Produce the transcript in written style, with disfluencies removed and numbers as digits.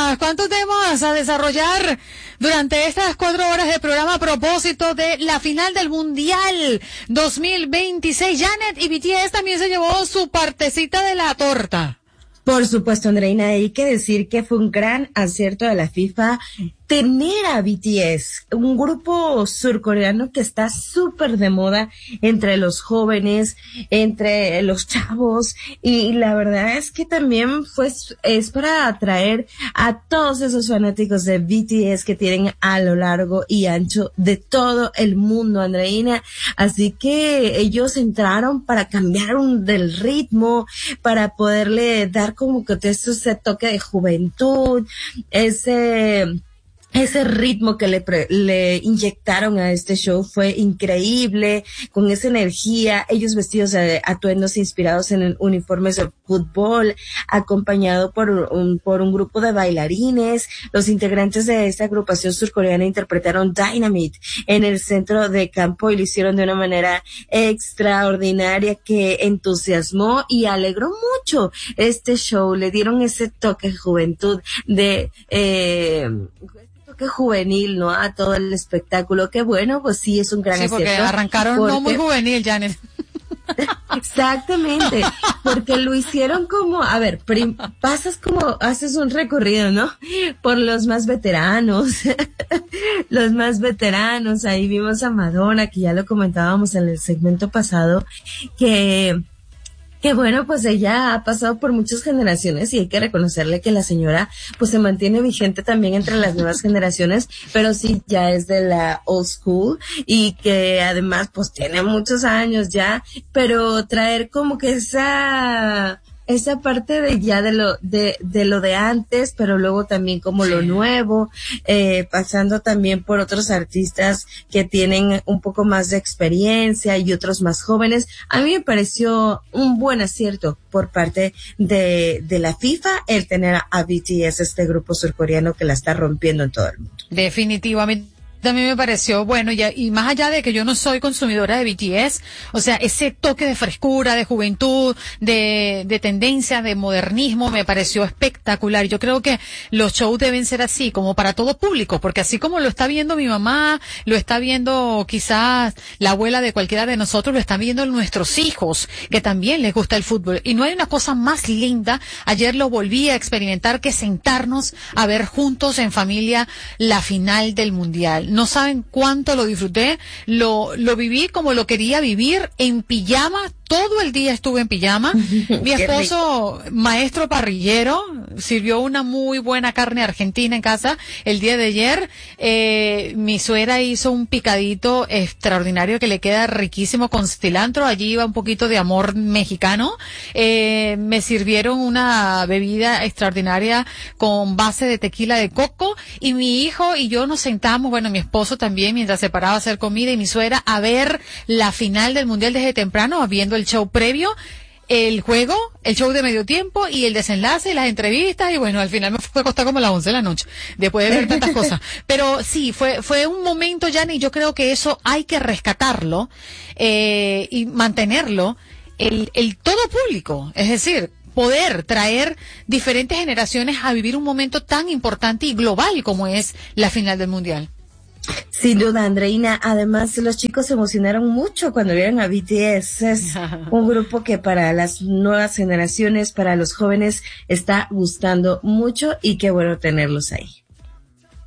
¿Cuántos temas a desarrollar durante estas 4 horas de programa a propósito de la final del Mundial 2026? Janet, y BTS también se llevó su partecita de la torta. Por supuesto, Andreina, hay que decir que fue un gran acierto de la FIFA tener a BTS, un grupo surcoreano que está súper de moda entre los jóvenes, entre los chavos, y la verdad es que también es para atraer a todos esos fanáticos de BTS que tienen a lo largo y ancho de todo el mundo, Andreina. Así que ellos entraron para cambiar del ritmo, para poderle dar como que ese toque de juventud, ese ritmo que le inyectaron a este show fue increíble, con esa energía, ellos vestidos de atuendos inspirados en uniformes de fútbol, acompañado por un grupo de bailarines. Los integrantes de esta agrupación surcoreana interpretaron Dynamite en el centro de campo y lo hicieron de una manera extraordinaria que entusiasmó y alegró mucho este show. Le dieron ese toque de juventud, que juvenil, ¿no? A todo el espectáculo. Que bueno, pues sí, es un gran acierto. Sí, porque arrancaron no muy juvenil, Janet. Exactamente, porque lo hicieron como, a ver, haces un recorrido, ¿no? Por los más veteranos, ahí vimos a Madonna, que ya lo comentábamos en el segmento pasado, que bueno, pues ella ha pasado por muchas generaciones y hay que reconocerle que la señora pues se mantiene vigente también entre las nuevas generaciones, pero sí ya es de la old school y que además pues tiene muchos años ya, pero traer como que esa parte de ya de lo de antes, pero luego también como lo nuevo, pasando también por otros artistas que tienen un poco más de experiencia y otros más jóvenes. A mí me pareció un buen acierto por parte de la FIFA el tener a BTS, este grupo surcoreano que la está rompiendo en todo el mundo. Definitivamente. También me pareció bueno, y más allá de que yo no soy consumidora de BTS, o sea, ese toque de frescura, de juventud, de tendencia, de modernismo, me pareció espectacular. Yo creo que los shows deben ser así, como para todo público, porque así como lo está viendo mi mamá, lo está viendo quizás la abuela de cualquiera de nosotros, lo están viendo nuestros hijos, que también les gusta el fútbol. Y no hay una cosa más linda, ayer lo volví a experimentar, que sentarnos a ver juntos en familia la final del Mundial. No saben cuánto lo disfruté, lo viví como lo quería vivir, en pijama, todo el día estuve en pijama. Mi esposo, maestro parrillero, sirvió una muy buena carne argentina en casa el día de ayer. Mi suegra hizo un picadito extraordinario que le queda riquísimo con cilantro. Allí iba un poquito de amor mexicano. Me sirvieron una bebida extraordinaria con base de tequila de coco, y mi hijo y yo nos sentamos, bueno, mi esposo también, mientras se paraba a hacer comida, y mi suegra a ver la final del Mundial desde temprano, viendo el show previo, el juego, el show de medio tiempo y el desenlace, las entrevistas, y bueno, al final me fue a acostar como a las 11 de la noche, después de ver tantas cosas. Pero sí, fue un momento, Jan, y yo creo que eso hay que rescatarlo, y mantenerlo, el todo público, es decir, poder traer diferentes generaciones a vivir un momento tan importante y global como es la final del Mundial. Sin duda, Andreina. Además, los chicos se emocionaron mucho cuando vieron a BTS. Es un grupo que para las nuevas generaciones, para los jóvenes, está gustando mucho, y qué bueno tenerlos ahí.